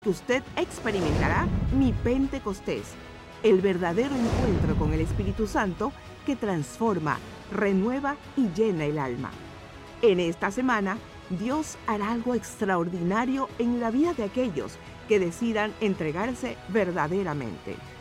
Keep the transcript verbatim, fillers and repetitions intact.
Usted experimentará mi Pentecostés, el verdadero encuentro con el Espíritu Santo que transforma, renueva y llena el alma. En esta semana, Dios hará algo extraordinario en la vida de aquellos que decidan entregarse verdaderamente.